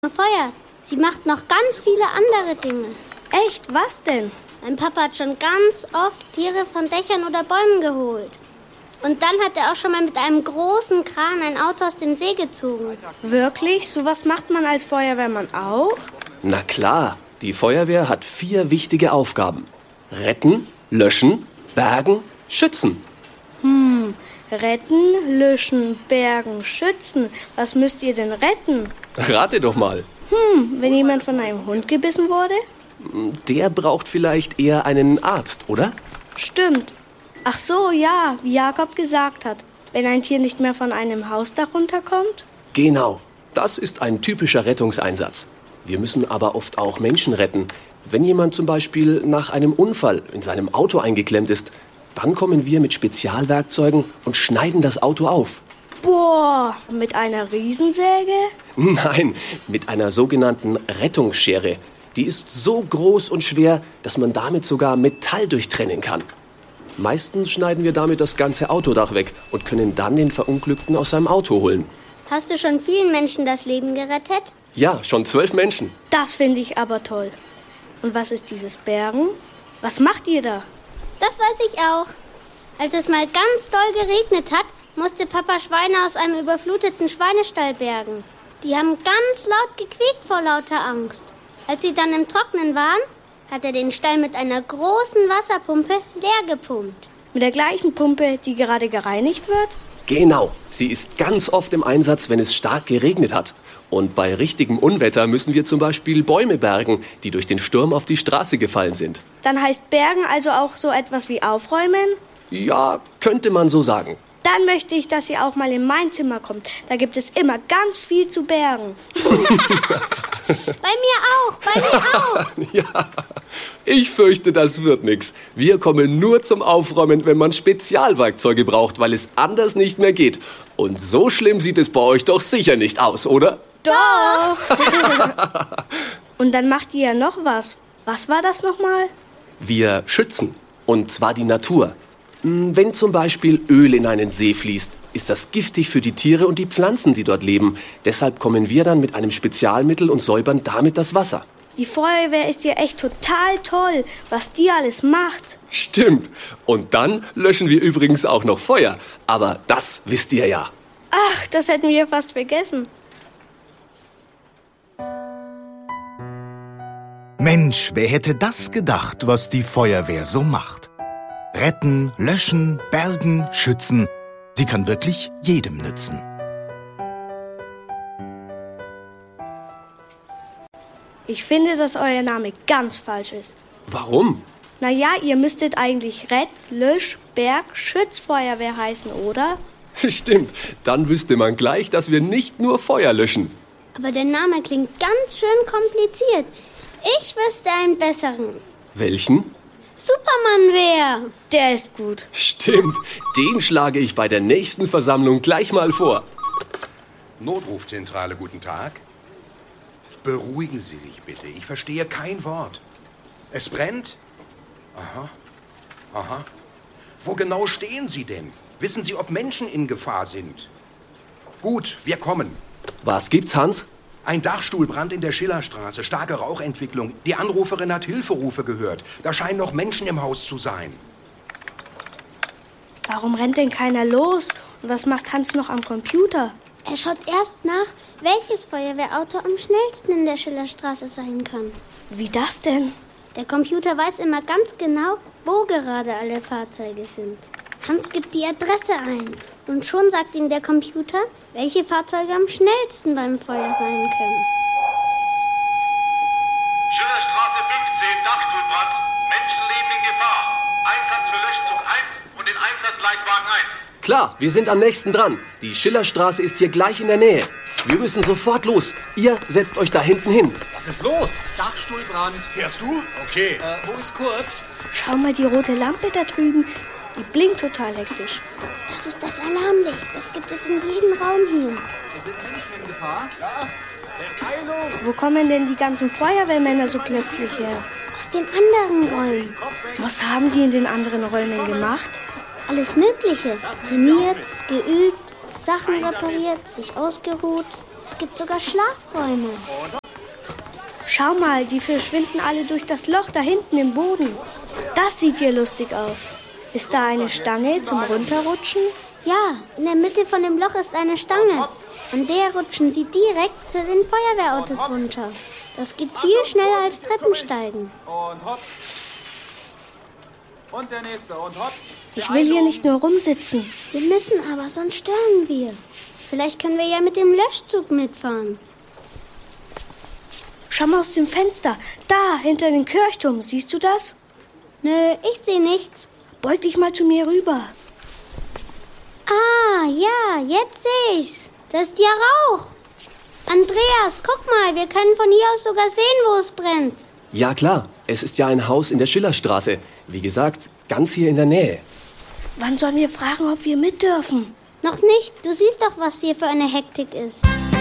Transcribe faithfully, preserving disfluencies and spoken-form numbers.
Feuer. Sie macht noch ganz viele andere Dinge. Echt? Was denn? Mein Papa hat schon ganz oft Tiere von Dächern oder Bäumen geholt. Und dann hat er auch schon mal mit einem großen Kran ein Auto aus dem See gezogen. Wirklich? So was macht man als Feuerwehrmann auch? Na klar, die Feuerwehr hat vier wichtige Aufgaben. Retten, löschen, bergen, schützen. Hm, retten, löschen, bergen, schützen. Was müsst ihr denn retten? Rate doch mal. Hm, wenn jemand von einem Hund gebissen wurde? Der braucht vielleicht eher einen Arzt, oder? Stimmt. Ach so, ja, wie Jakob gesagt hat. Wenn ein Tier nicht mehr von einem Hausdach runterkommt? Genau, das ist ein typischer Rettungseinsatz. Wir müssen aber oft auch Menschen retten. Wenn jemand zum Beispiel nach einem Unfall in seinem Auto eingeklemmt ist, dann kommen wir mit Spezialwerkzeugen und schneiden das Auto auf. Boah, mit einer Riesensäge? Nein, mit einer sogenannten Rettungsschere. Die ist so groß und schwer, dass man damit sogar Metall durchtrennen kann. Meistens schneiden wir damit das ganze Autodach weg und können dann den Verunglückten aus seinem Auto holen. Hast du schon vielen Menschen das Leben gerettet? Ja, schon zwölf Menschen. Das finde ich aber toll. Und was ist dieses Bergen? Was macht ihr da? Das weiß ich auch. Als es mal ganz doll geregnet hat, musste Papa Schweine aus einem überfluteten Schweinestall bergen. Die haben ganz laut gequiekt vor lauter Angst. Als sie dann im Trocknen waren, hat er den Stall mit einer großen Wasserpumpe leer gepumpt. Mit der gleichen Pumpe, die gerade gereinigt wird? Genau. Sie ist ganz oft im Einsatz, wenn es stark geregnet hat. Und bei richtigem Unwetter müssen wir zum Beispiel Bäume bergen, die durch den Sturm auf die Straße gefallen sind. Dann heißt Bergen also auch so etwas wie aufräumen? Ja, könnte man so sagen. Dann möchte ich, dass ihr auch mal in mein Zimmer kommt. Da gibt es immer ganz viel zu bergen. Bei mir auch, bei mir auch. Ja, ich fürchte, das wird nix. Wir kommen nur zum Aufräumen, wenn man Spezialwerkzeuge braucht, weil es anders nicht mehr geht. Und so schlimm sieht es bei euch doch sicher nicht aus, oder? Doch! Und dann macht ihr ja noch was. Was war das nochmal? Wir schützen. Und zwar die Natur. Wenn zum Beispiel Öl in einen See fließt, ist das giftig für die Tiere und die Pflanzen, die dort leben. Deshalb kommen wir dann mit einem Spezialmittel und säubern damit das Wasser. Die Feuerwehr ist ja echt total toll, was die alles macht. Stimmt. Und dann löschen wir übrigens auch noch Feuer. Aber das wisst ihr ja. Ach, das hätten wir fast vergessen. Mensch, wer hätte das gedacht, was die Feuerwehr so macht? Retten, löschen, bergen, schützen. Sie kann wirklich jedem nützen. Ich finde, dass euer Name ganz falsch ist. Warum? Naja, ihr müsstet eigentlich Rett, Lösch, Berg, Schützfeuerwehr heißen, oder? Stimmt. Dann wüsste man gleich, dass wir nicht nur Feuer löschen. Aber der Name klingt ganz schön kompliziert. Ich wüsste einen besseren. Welchen? Superman-Wehr. Der ist gut. Stimmt. Den schlage ich bei der nächsten Versammlung gleich mal vor. Notrufzentrale, guten Tag. Beruhigen Sie sich bitte. Ich verstehe kein Wort. Es brennt? Aha. Aha. Wo genau stehen Sie denn? Wissen Sie, ob Menschen in Gefahr sind? Gut, wir kommen. Was gibt's, Hans? Ein Dachstuhlbrand in der Schillerstraße, starke Rauchentwicklung. Die Anruferin hat Hilferufe gehört. Da scheinen noch Menschen im Haus zu sein. Warum rennt denn keiner los? Und was macht Hans noch am Computer? Er schaut erst nach, welches Feuerwehrauto am schnellsten in der Schillerstraße sein kann. Wie das denn? Der Computer weiß immer ganz genau, wo gerade alle Fahrzeuge sind. Hans gibt die Adresse ein und schon sagt ihm der Computer, welche Fahrzeuge am schnellsten beim Feuer sein können. Schillerstraße fünfzehn, Dachstuhlbrand. Menschenleben in Gefahr. Einsatz für Löschzug eins und den Einsatzleitwagen eins. Klar, wir sind am nächsten dran. Die Schillerstraße ist hier gleich in der Nähe. Wir müssen sofort los. Ihr setzt euch da hinten hin. Was ist los? Dachstuhlbrand. Fährst du? Okay. Äh, wo ist Kurt? Schau mal die rote Lampe da drüben. Die blinkt total hektisch. Das ist das Alarmlicht. Das gibt es in jedem Raum hier. Sind Menschen in Gefahr? Ja. Erteilung. Wo kommen denn die ganzen Feuerwehrmänner so plötzlich her? Aus den anderen Räumen. Was haben die in den anderen Räumen gemacht? Alles Mögliche. Trainiert, geübt, Sachen repariert, sich ausgeruht. Es gibt sogar Schlafräume. Schau mal, die verschwinden alle durch das Loch da hinten im Boden. Das sieht hier lustig aus. Ist da eine Stange zum Runterrutschen? Ja, in der Mitte von dem Loch ist eine Stange. An der rutschen sie direkt zu den Feuerwehrautos runter. Das geht viel schneller als Treppensteigen. Und hopp. Und der nächste. Und hopp. Ich will hier nicht nur rumsitzen. Wir müssen aber, sonst stören wir. Vielleicht können wir ja mit dem Löschzug mitfahren. Schau mal aus dem Fenster. Da, hinter dem Kirchturm. Siehst du das? Nö, ich sehe nichts. Beug dich mal zu mir rüber. Ah, ja, jetzt sehe ich's. Das ist ja Rauch. Andreas, guck mal, wir können von hier aus sogar sehen, wo es brennt. Ja klar, es ist ja ein Haus in der Schillerstraße. Wie gesagt, ganz hier in der Nähe. Wann sollen wir fragen, ob wir mit dürfen? Noch nicht. Du siehst doch, was hier für eine Hektik ist.